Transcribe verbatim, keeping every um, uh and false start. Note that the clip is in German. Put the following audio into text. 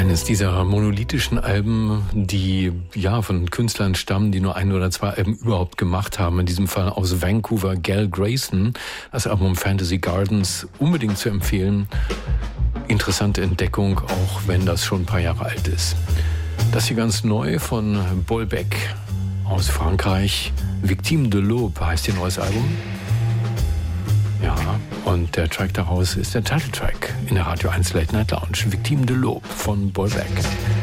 Eines dieser monolithischen Alben, die ja von Künstlern stammen, die nur ein oder zwei Alben überhaupt gemacht haben. In diesem Fall aus Vancouver, Gal Grayson. Das Album Fantasy Gardens unbedingt zu empfehlen. Interessante Entdeckung, auch wenn das schon ein paar Jahre alt ist. Das hier ganz neu von Bolbec aus Frankreich. Victime de l'Aube heißt ihr neues Album. Ja, und der Track daraus ist der Titeltrack in der Radio eins Late Night Lounge. Victime de l'Aube von Bolbec.